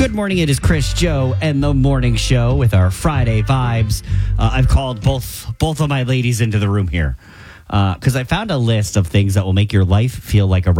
Good morning. It is Chris, Joe, and the morning show with our Friday vibes. I've called both of my ladies into the room here because I found a list of things that will make your life feel like a